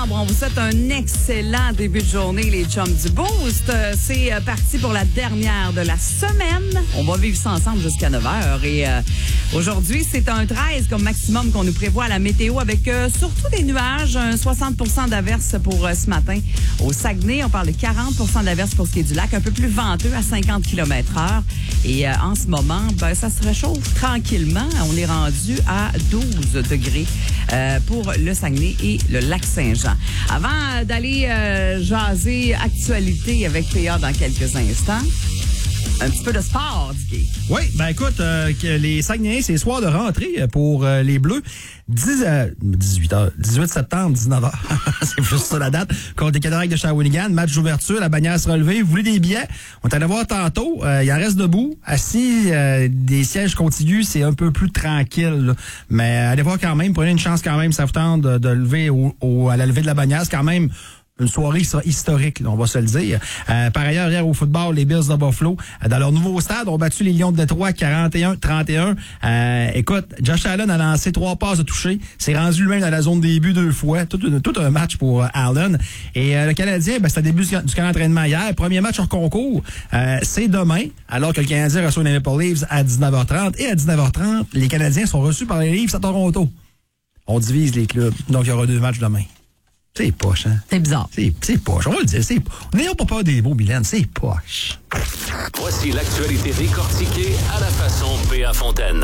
On vous souhaite un excellent début de journée, les chums du Boost. C'est parti pour la dernière de la semaine. On va vivre ça ensemble jusqu'à 9h. Et aujourd'hui, c'est un 13 comme maximum qu'on nous prévoit à la météo avec surtout des nuages, un 60 d'averses pour ce matin. Au Saguenay, on parle de 40 d'averses pour ce qui est du lac, un peu plus venteux à 50 km/h. Et en ce moment, ça se réchauffe tranquillement. On est rendu à 12 degrés pour le Saguenay et le lac Saint-Jean. Avant d'aller jaser actualité avec PA dans quelques instants, un petit peu de sport, Dicky. Oui, écoute, les Saguenayens, c'est soir de rentrée pour les Bleus. 18 septembre, 19h. C'est juste ça la date. Contre les Cataractes de Shawinigan, match d'ouverture, la bannière sera levée. Vous voulez des billets? On est allé voir tantôt. Il en reste debout. Assis, des sièges contigus, c'est un peu plus tranquille. Là. Mais allez voir quand même. Prenez une chance quand même, ça vous tente de lever à la levée de la bannière. C'est quand même une soirée historique, là, on va se le dire. Par ailleurs, hier au football, les Bills de Buffalo, dans leur nouveau stade, ont battu les Lions de Détroit 41-31. Écoute, Josh Allen a lancé 3 passes de toucher. C'est rendu lui-même dans la zone des buts 2 fois. Tout un match pour Allen. Et le Canadien, c'est le début du camp d'entraînement hier. Premier match hors concours, c'est demain, alors que le Canadien reçoit les Maple Leafs à 19h30. Et à 19h30, les Canadiens sont reçus par les Leafs à Toronto. On divise les clubs. Donc, il y aura 2 matchs demain. C'est poche, hein? C'est bizarre. C'est poche. On va le dire, c'est poche. N'ayons pas peur des mots, Mylène, c'est poche. Voici l'actualité décortiquée à la façon P.A. Fontaine.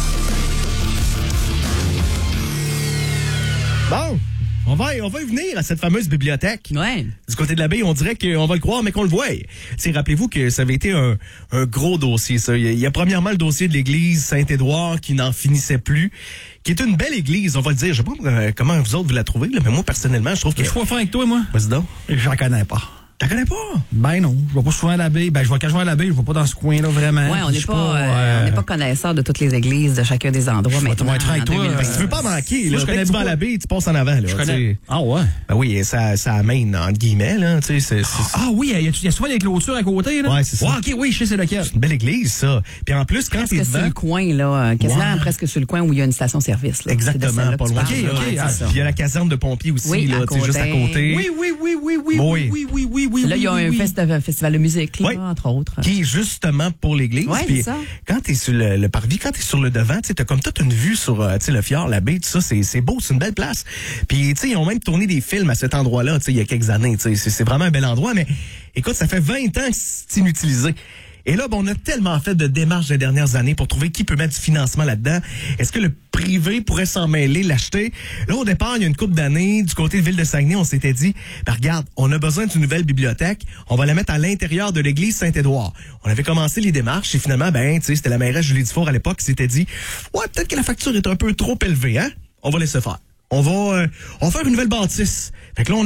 Bon, on va y venir à cette fameuse bibliothèque. Ouais. Du côté de la baie, on dirait qu'on va le croire, mais qu'on le voit. Rappelez-vous que ça avait été un gros dossier, ça. Il y a premièrement le dossier de l'église Saint-Édouard qui n'en finissait plus, qui est une belle église, on va le dire. Je sais pas comment vous autres vous la trouvez, là, mais moi, personnellement, je trouve que... Je suis pas fin avec toi, moi. Vas-y donc. J'en connais pas. T'en connais pas? Ben non, je vais pas souvent à la baie. Quand je vais à la baie, je vais pas dans ce coin-là, vraiment. Ouais, on n'est pas connaisseurs de toutes les églises de chacun des endroits maintenant. Être avec toi, tu veux pas manquer, là. Moi, je connais tu vas à la baie, tu passes en avant, là. Je connais. Ah ouais? Ben oui, ça amène, entre guillemets, là. Ah oui, il y a souvent des clôtures à côté, là. Ouais, c'est ça. Ouais, OK, oui, je sais c'est lequel. C'est une belle église, ça. Puis en plus, quand presque t'es devant... sur le coin, là. Quasiment presque sur le coin où il y a une station-service, là. Exactement, pas loin. OK. Puis il y a la caserne de pompiers aussi, là, juste à côté. Oui. Là, il y a un festival de musique, là, entre autres. Qui est justement pour l'église. Ouais, puis c'est ça. quand t'es sur le parvis, quand t'es sur le devant, tu t'as comme toute une vue sur le fjord, la baie, tout ça, c'est beau, c'est une belle place. Puis ils ont même tourné des films à cet endroit-là, il y a quelques années. C'est vraiment un bel endroit, mais écoute, ça fait 20 ans que c'est inutilisé. Et là, on a tellement fait de démarches les dernières années pour trouver qui peut mettre du financement là-dedans. Est-ce que le privé pourrait s'en mêler, l'acheter? Là, au départ, il y a une couple d'années, du côté de Ville de Saguenay, on s'était dit, regarde, on a besoin d'une nouvelle bibliothèque, on va la mettre à l'intérieur de l'église Saint-Édouard. On avait commencé les démarches et finalement, c'était la mairesse Julie Dufour à l'époque qui s'était dit, ouais, peut-être que la facture est un peu trop élevée, hein? On va laisser faire. On va faire une nouvelle bâtisse. Fait que là,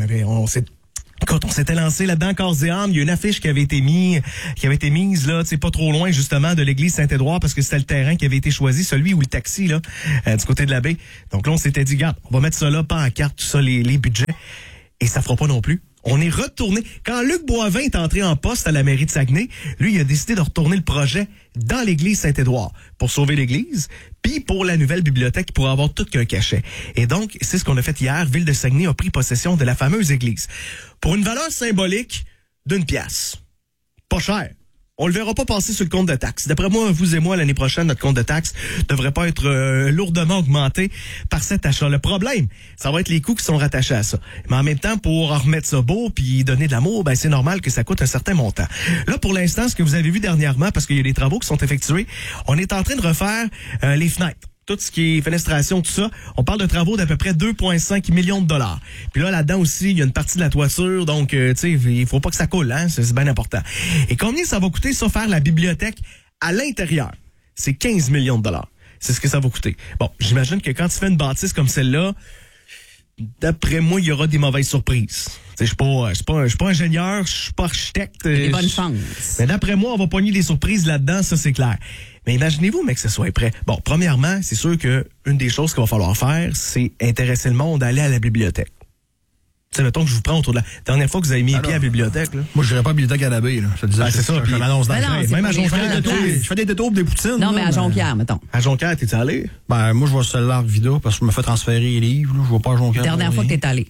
on s'était lancé là-dedans, corps et âme. Il y a une affiche qui avait été mise là, pas trop loin justement de l'église Saint-Édouard parce que c'était le terrain qui avait été choisi, celui où le taxi là, du côté de la baie. Donc là, on s'était dit, regarde, on va mettre ça là, pas en carte, tout ça, les budgets, et ça fera pas non plus. On est retourné. Quand Luc Boivin est entré en poste à la mairie de Saguenay, lui, il a décidé de retourner le projet dans l'église Saint-Édouard pour sauver l'église, puis pour la nouvelle bibliothèque pour avoir tout qu'un cachet. Et donc, c'est ce qu'on a fait hier. Ville de Saguenay a pris possession de la fameuse église pour une valeur symbolique d'1 pièce. Pas cher. On le verra pas passer sur le compte de taxes. D'après moi, vous et moi, l'année prochaine, notre compte de taxes devrait pas être lourdement augmenté par cet achat. Le problème, ça va être les coûts qui sont rattachés à ça. Mais en même temps, pour en remettre ça beau puis donner de l'amour, c'est normal que ça coûte un certain montant. Là, pour l'instant, ce que vous avez vu dernièrement, parce qu'il y a des travaux qui sont effectués, on est en train de refaire les fenêtres. Tout ce qui est fenestration, tout ça, on parle de travaux d'à peu près 2,5 millions de dollars. Puis là-dedans aussi, il y a une partie de la toiture, donc, il faut pas que ça coule, hein, c'est bien important. Et combien ça va coûter, ça, faire la bibliothèque à l'intérieur? C'est 15 millions de dollars. C'est ce que ça va coûter. Bon, j'imagine que quand tu fais une bâtisse comme celle-là, d'après moi, il y aura des mauvaises surprises. Je suis pas ingénieur, je suis pas architecte. Des bonnes chances. Mais d'après moi, on va pogner des surprises là-dedans, ça c'est clair. Mais imaginez-vous, mais que ce soit prêt. Bon, premièrement, c'est sûr que une des choses qu'il va falloir faire, c'est intéresser le monde à aller à la bibliothèque. Tu sais, mettons que je vous prends autour de la dernière fois que vous avez mis les pieds à la bibliothèque, là. Moi, je dirais pas bibliothèque à la baie, là. Je te disais, c'est ça. Puis je m'annonce dans le train. Même à Jonquière, je fais des détours des poutines. Non, mais à Jonquière, mettons. À Jonquière, t'es allé? Moi, je vais sur l'Arc Vida parce que je me fais transférer les livres, là. Je vais pas à Jonquière. Dernière fois que t'es allé.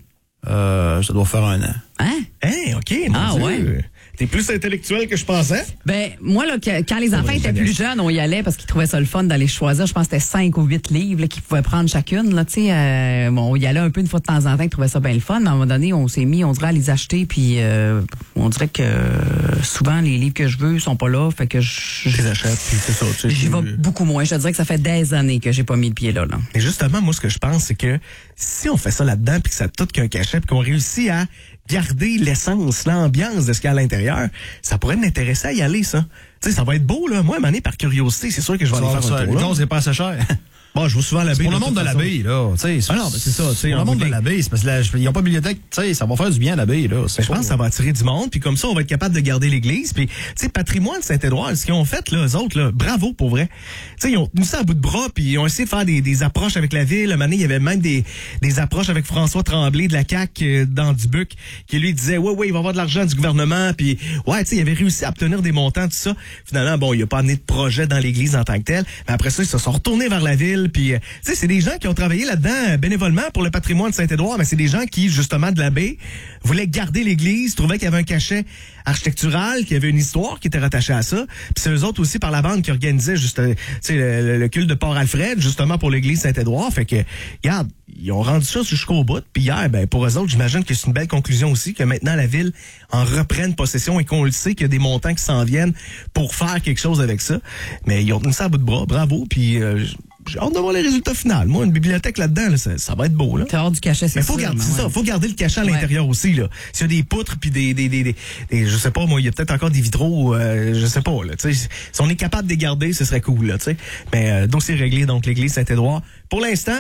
Ça doit faire 1 an. Hein? Hein, OK, mon Dieu. Ouais. T'es plus intellectuel que je pensais? Ben, moi, là, quand les enfants étaient plus jeunes, on y allait parce qu'ils trouvaient ça le fun d'aller choisir. Je pense que c'était 5 ou 8 livres là, qu'ils pouvaient prendre chacune. Là, on y allait un peu une fois de temps en temps, ils trouvaient ça bien le fun. Mais à un moment donné, on s'est mis, on dirait, à les acheter. Puis on dirait que souvent, les livres que je veux sont pas là. Fait que Je les achète, puis c'est ça. j'y vais beaucoup moins. Je te dirais que ça fait des années que j'ai pas mis le pied là. Et justement, moi, ce que je pense, c'est que si on fait ça là-dedans, puis que ça a tout qu'un cachet, puis qu'on réussit à garder l'essence, l'ambiance de ce qu'il y a à l'intérieur, ça pourrait m'intéresser à y aller, ça. Tu sais, ça va être beau, là. Moi, à un moment donné, par curiosité, c'est sûr que je vais aller faire un tour. Le gaz n'est pas assez cher. Bon, je vais souvent à la baie. Pour le monde de la baie, là. Ah non, ben c'est ça. Pour le monde de la baie, c'est parce qu'ils n'ont pas de bibliothèque. Tu sais, ça va faire du bien à la baie, là. Je pense que ça va attirer du monde, puis comme ça, on va être capable de garder l'église. Puis, tu sais, Patrimoine Saint-Édouard, ce qu'ils ont fait, là, eux autres, là, bravo pour vrai. Tu sais, ils ont tenu ça à bout de bras, puis ils ont essayé de faire des approches avec la ville. Un moment donné, il y avait même des approches avec François Tremblay de la CAQ dans Dubuc, qui lui disait, ouais, il va y avoir de l'argent du gouvernement, puis ouais, tu sais, il avait réussi à obtenir des montants, tout ça. Finalement, bon, il a pas amené de projet dans l'église en tant que tel. Mais après ça, ils se sont retournés vers la ville, puis, tu sais, c'est des gens qui ont travaillé là-dedans bénévolement pour le patrimoine de Saint-Édouard, mais c'est des gens qui, justement, de la baie, voulaient garder l'église, trouvaient qu'il y avait un cachet architectural, qu'il y avait une histoire qui était rattachée à ça. Puis c'est eux autres aussi par la bande qui organisaient juste, tu sais, le culte de Port-Alfred, justement pour l'église Saint-Édouard. Fait que, regarde, ils ont rendu ça jusqu'au bout. Puis hier, ben pour eux autres, j'imagine que c'est une belle conclusion aussi, que maintenant la ville en reprenne possession et qu'on le sait qu'il y a des montants qui s'en viennent pour faire quelque chose avec ça. Mais ils ont tenu ça à bout de bras, bravo. Puis j'ai hâte de voir les résultats finaux. Moi, une bibliothèque là-dedans, là, ça va être beau, là. T'as hors du cachet, c'est Mais faut garder ça, faut garder le cachet à l'intérieur aussi, là. S'il y a des poutres puis des je sais pas, moi, il y a peut-être encore des vitraux, je sais pas, là. Tu sais, si on est capable de les garder, ce serait cool, là, tu sais. Mais donc c'est réglé, donc l'église Saint-Édouard, pour l'instant,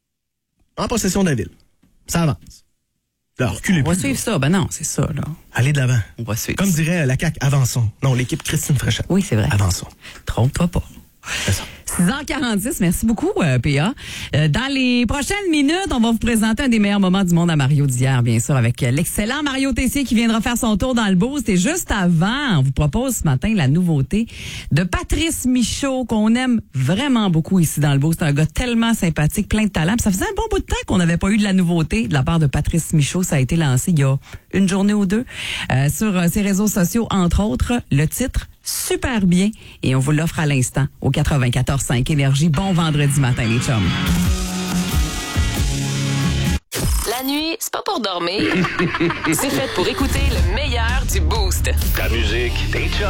en possession de la ville. Ça avance. Là, reculez On va plus, suivre ça. Ben non, c'est ça, là. allez de l'avant. On va suivre Comme ça. dirait la CAQ, avançons. Non, l'équipe Christine Fréchette. Oui, c'est vrai. Avançons. Trompe-toi pas. C'est ça. 6h46, merci beaucoup, PA. Dans les prochaines minutes, on va vous présenter un des meilleurs moments du monde à Mario d'hier, bien sûr, avec l'excellent Mario Tessier qui viendra faire son tour dans le Boost. Et juste avant, on vous propose ce matin la nouveauté de Patrice Michaud, qu'on aime vraiment beaucoup ici dans le Boost. C'est un gars tellement sympathique, plein de talent. Puis ça faisait un bon bout de temps qu'on n'avait pas eu de la nouveauté de la part de Patrice Michaud. Ça a été lancé il y a une journée ou deux sur ses réseaux sociaux, entre autres. Le titre, super bien, et on vous l'offre à l'instant au 94.5 Énergie. Bon vendredi matin, les chums. La nuit, c'est pas pour dormir. C'est fait pour écouter le meilleur du Boost. Ta musique, tes chums.